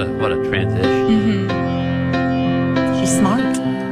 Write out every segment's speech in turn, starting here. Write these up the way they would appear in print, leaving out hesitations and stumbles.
What a transition. She's smart.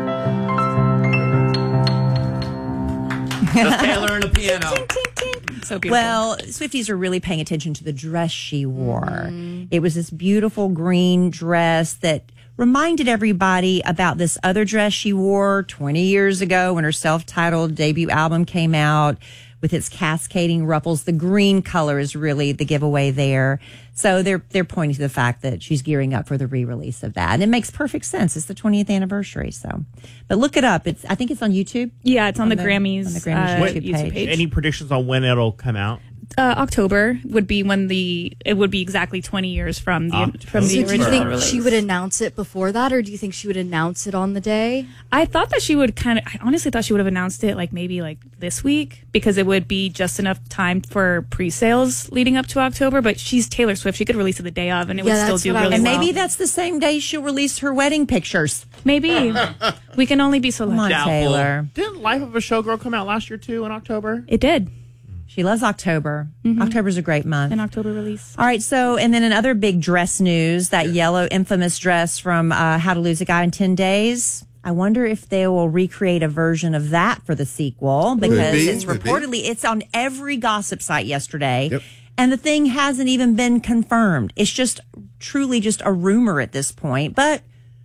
Just Taylor and a piano. So beautiful. Well, Swifties are really paying attention to the dress she wore. It was this beautiful green dress that reminded everybody about this other dress she wore 20 years ago when her self-titled debut album came out with its cascading ruffles. The green color is really the giveaway there. So they're pointing to the fact that she's gearing up for the re-release of that. And it makes perfect sense. It's the 20th anniversary. So, but look it up. I think it's on YouTube. Yeah, it's on the Grammys, on the Grammys YouTube page. Any predictions on when it'll come out? October would be when it would be exactly 20 years from the So do you original think release. she would announce it before that, or do you think she would announce it on the day? I thought that she would I honestly thought she would have announced it maybe this week, because it would be just enough time for pre-sales leading up to October. But she's Taylor Swift. She could release it the day of and it would still do really And well. maybe that's the same day she'll release her wedding pictures. Maybe. We can only be so Come on, lucky. Taylor. Didn't Life of a Showgirl come out last year too in October? It did. She loves October. October's a great month. An October release. All right, so, and then another big dress news, that yellow infamous dress from How to Lose a Guy in 10 Days. I wonder if they will recreate a version of that for the sequel, because it's reportedly, it's on every gossip site yesterday. Yep. And the thing hasn't even been confirmed. It's just truly just a rumor at this point, but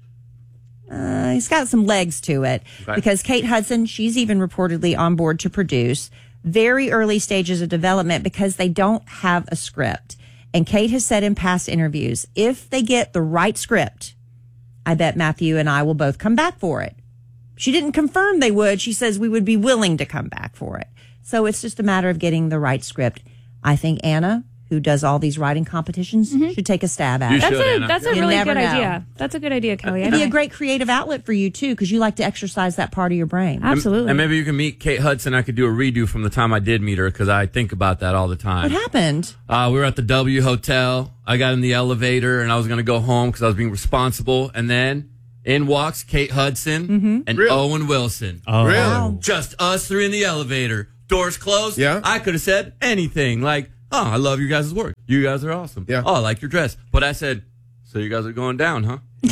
it's got some legs to it, because Kate Hudson, she's even reportedly on board to produce. Very early stages of development because they don't have a script. And Kate has said in past interviews, if they get the right script, I bet Matthew and I will both come back for it. She didn't confirm they would. She says we would be willing to come back for it. So it's just a matter of getting the right script. I think Anna, who does all these writing competitions, should take a stab at it. That's a You really never good know. idea. That's a good idea, Kelly. It'd be a great creative outlet for you, too, because you like to exercise that part of your brain. Absolutely. And maybe you can meet Kate Hudson. I could do a redo from the time I did meet her, because I think about that all the time. What happened? We were at the W Hotel. I got in the elevator, and I was going to go home because I was being responsible. And then in walks Kate Hudson and Owen Wilson. Oh, Really? Wow. Just us three in the elevator. Doors closed. Yeah. I could have said anything like, oh, I love you guys' work. You guys are awesome. Yeah. Oh, I like your dress. But I said, so you guys are going down,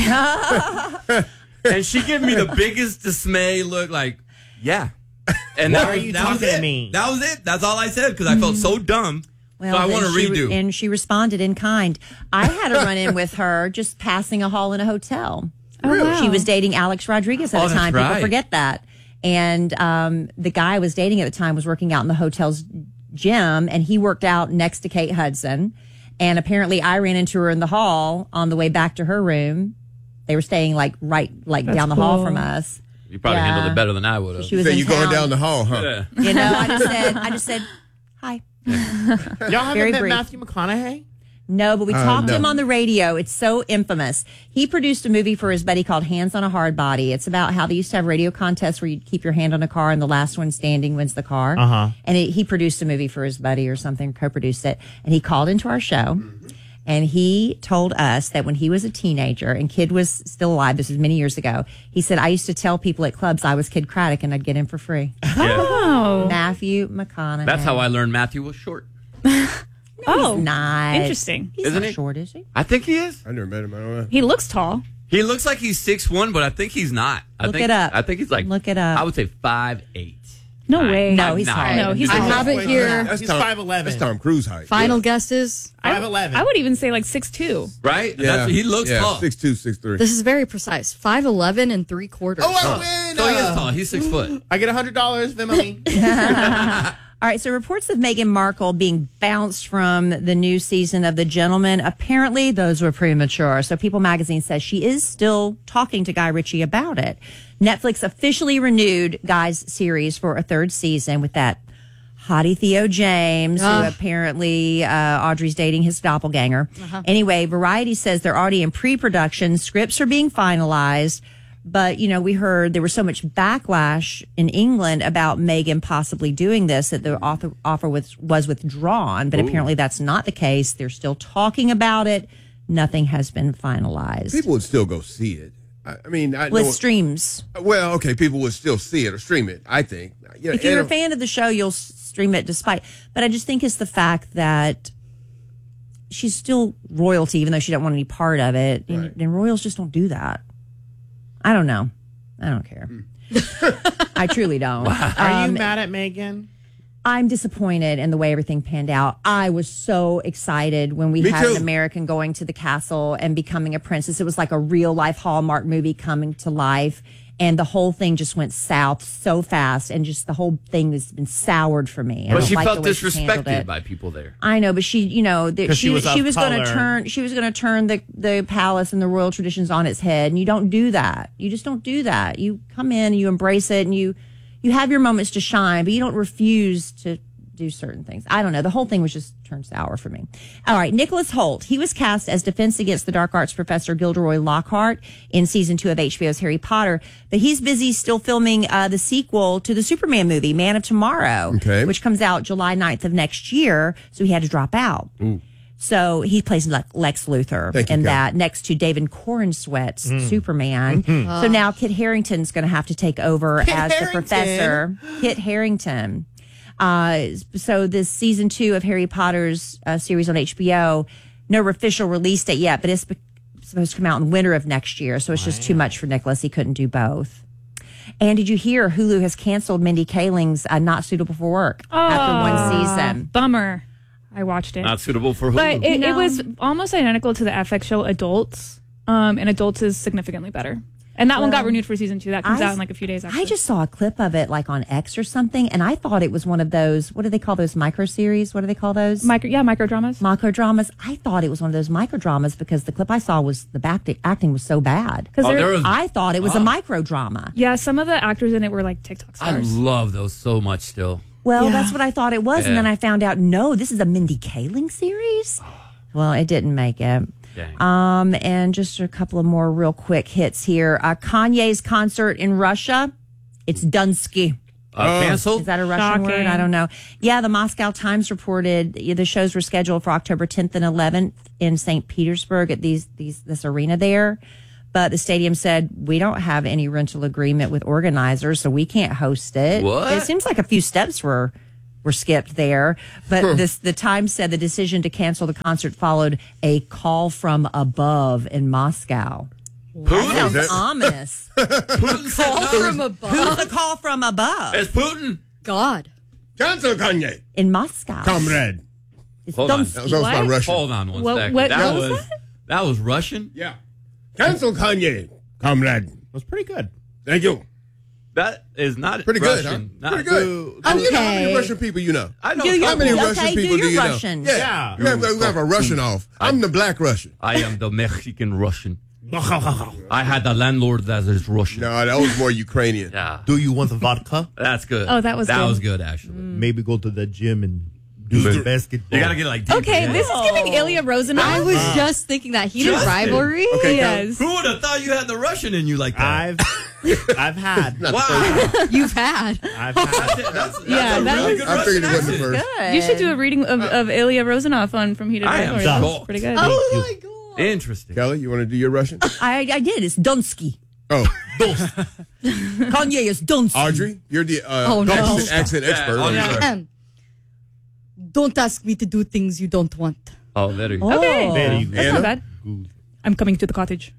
huh? And she gave me the biggest dismay look, like, yeah. And Why are you that was talking to it. me? That was it. That's all I said, because I felt so dumb. Well, So I want to then redo. and she responded in kind. I had a run-in with her just passing a hall in a hotel. Oh, wow. She was dating Alex Rodriguez at Oh, the time. that's People right. forget that. And the guy I was dating at the time was working out in the hotel's gym, and he worked out next to Kate Hudson. And apparently I ran into her in the hall on the way back to her room. They were staying down the hall cool. from us. You probably Yeah. handled it better than I would have. She was So in you going town. down the hall, huh? Yeah. You know, I just said, hi. Y'all haven't Very met brief. Matthew McConaughey? No, but we talked to no. him on the radio. It's so infamous. He produced a movie for his buddy called Hands on a Hard Body. It's about how they used to have radio contests where you'd keep your hand on a car and the last one standing wins the car. And he produced a movie for his buddy or something, co-produced it. And he called into our show. And he told us that when he was a teenager and Kid was still alive, this was many years ago, he said, I used to tell people at clubs I was Kid Craddock and I'd get in for free. Oh. Matthew McConaughey. That's how I learned Matthew was short. Oh. He's not. Interesting. He's Isn't not he? short, is he? I think he is. I never met him. I don't know. He looks tall. He looks like he's 6'1", but I think he's not. Look it up. I think he's like, Look it up. I would say 5'8". No way. No, he's Nine. tall. No, he's I tall. have it here. That's He's Tom, 5'11". That's Tom Cruise height. Final guesses. 5'11". I would even say 6'2". Right? Yeah. That's, he looks tall. 6'2", 6'3". This is very precise. 5'11" and 3/4. Oh, I win! So he is tall. He's 6 foot. I get $100, Venmo me. All right, so reports of Meghan Markle being bounced from the new season of The Gentleman, apparently those were premature. So People magazine says she is still talking to Guy Ritchie about it. Netflix officially renewed Guy's series for a third season with that hottie Theo James, who apparently Audrey's dating his doppelganger. Anyway, Variety says they're already in pre-production. Scripts are being finalized. But, you know, we heard there was so much backlash in England about Meghan possibly doing this that the offer was withdrawn. But apparently that's not the case. They're still talking about it. Nothing has been finalized. People would still go see it. I mean, I With know. streams. Well, okay, people would still see it or stream it, I think. Yeah, If you're a and- fan of the show, you'll stream it despite. But I just think it's the fact that she's still royalty, even though she doesn't want any part of it. Right. And royals just don't do that. I don't know. I don't care. I truly don't. Are you mad at Meghan? I'm disappointed in the way everything panned out. I was so excited when we Me had too. an American going to the castle and becoming a princess. It was like a real life Hallmark movie coming to life. And the whole thing just went south so fast. And just the whole thing has been soured for me. I But don't she like felt the way she handled disrespected it. by people there. I know, but she, you know, she was of going to color. turn. She was going to turn the palace and the royal traditions on its head, and you don't do that. You just don't do that. You come in and you embrace it, and you have your moments to shine, but you don't refuse to do certain things. I don't know. The whole thing was just turned sour for me. All right, Nicholas Hoult. He was cast as Defense Against the Dark Arts Professor Gilderoy Lockhart in season 2 of HBO's Harry Potter, but he's busy still filming the sequel to the Superman movie, Man of Tomorrow, which comes out July 9th of next year. So he had to drop out. So he plays Lex Luthor Thank you, in Kat. that next to David Cornsweat's Superman. So now Kit Harington's going to have to take over as the professor. Kit Harington. So this season 2 of Harry Potter's series on HBO, no official release date yet, but it's supposed to come out in the winter of next year. So it's just too much for Nicholas. He couldn't do both. And did you hear Hulu has canceled Mindy Kaling's Not Suitable for Work after one season? Bummer. I watched it. Not suitable for who? But it was almost identical to the FX show Adults. And Adults is significantly better. And that one got renewed for season 2. That comes out in like a few days after. I just saw a clip of it like on X or something, and I thought it was one of those, what do they call those, micro series? What do they call those? micro dramas. Microdramas. I thought it was one of those microdramas because the clip I saw was the acting was so bad. Because I thought it was a microdrama. yeah, some of the actors in it were like TikTok I stars. love those so much still. Well, Yeah. that's what I thought it was, and then I found out, no, this is a Mindy Kaling series. Well, it didn't make it. Dang. And just a couple of more real quick hits here. Kanye's concert in Russia, it's Dunsky. Canceled? Is that a Russian Shocking. word? I don't know. Yeah, the Moscow Times reported the shows were scheduled for October 10th and 11th in St. Petersburg at this arena there. But the stadium said, we don't have any rental agreement with organizers, so we can't host it. What? It seems like a few steps were skipped there. But the Times said the decision to cancel the concert followed a call from above in Moscow. That sounds ominous. Call from above. Who's the call from above? It's Putin. God. Cancel Kanye, In Moscow. comrade. It's Hold on. Dunsky. That was my What? Russian. Hold on one What- second. what that was was that was Russian? Yeah. Cancel Kanye, comrade. Was pretty good. Thank you. That is not Pretty good, huh? Russian. Not- Pretty good. You know how many Okay. Russian people you know? I know. Do How many Okay, Russian do people do your you Russian. know? Yeah. We have a Russian off. I'm the black Russian. I am the Mexican Russian. I had a landlord that is Russian. No, that was more Ukrainian. Yeah, Do you want the vodka? that's good. Oh, that was good. was good actually. Maybe go to the gym and do the basketball. You gotta get like deep. Okay, in this it. is giving Ilya Rozanov. I was just thinking that heated Justin. rivalry. Okay, Yes. Who would have thought you had the Russian in you like that? I've had. Wow, You've had. I've had. that's Yeah, a that really was- good I figured it Russian wasn't the accent. first. You should do a reading of Ilya Rozanov from Heated I am Rivalry. That's shocked. pretty good. Oh my God. Interesting. Kelly, you want to do your Russian? I did. It's Dunsky. Oh, Kanye is Dunsky. Audrey, you're the Oh, no. accent expert. Audrey. Yeah. Don't ask me to do things you don't want. Oh, there you go. Okay. Very That's Anna? not bad. I'm coming to the cottage.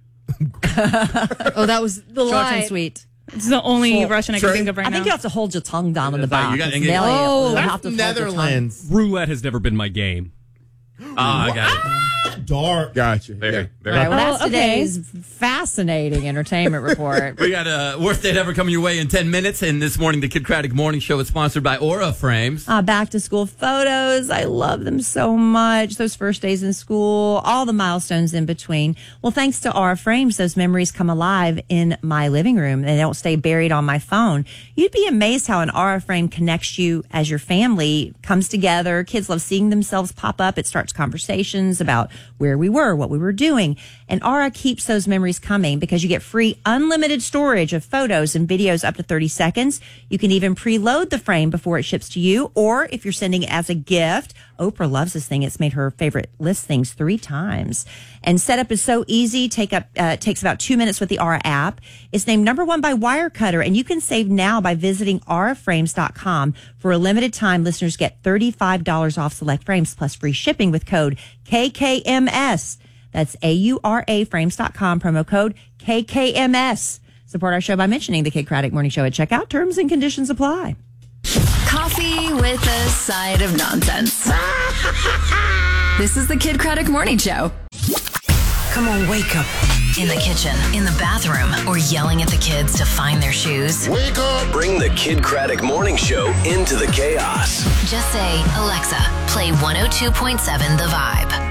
Oh, that was the Short line. and sweet. It's the only Full- Russian I can Trey? think of right I now. think you have to hold your tongue down in the It's like back. you got- It's Nelly. Oh, You'll that's have to hold your tongue. Netherlands. Roulette has never been my game. I got it. Dark. Gotcha. Very, Yeah. very. All right, well, that's Oh, okay. today's fascinating entertainment report. We got a worst date ever coming your way in 10 minutes. And this morning, the Kid Craddock Morning Show is sponsored by Aura Frames. Back to school photos. I love them so much. Those first days in school, all the milestones in between. Well, thanks to Aura Frames, those memories come alive in my living room. They don't stay buried on my phone. You'd be amazed how an Aura Frame connects you as your family comes together. Kids love seeing themselves pop up. It starts conversations about where we were, what we were doing. And Aura keeps those memories coming because you get free unlimited storage of photos and videos up to 30 seconds. You can even preload the frame before it ships to you, or if you're sending it as a gift, Oprah loves this thing. It's made her favorite listings 3 times. And setup is so easy. Takes about 2 minutes with the Aura app. It's named #1 by Wirecutter, and you can save now by visiting auraframes.com. For a limited time, listeners get $35 off select frames plus free shipping with code KKMS. That's AURAFrames.com, promo code KKMS. Support our show by mentioning the Kid Craddock Morning Show at checkout. Terms and conditions apply. Coffee with a side of nonsense. This is the Kid Craddock Morning Show. Come on, wake up. In the kitchen, in the bathroom, or yelling at the kids to find their shoes. Wake up! Bring the Kid Craddock Morning Show into the chaos. Just say, Alexa, play 102.7 The Vibe.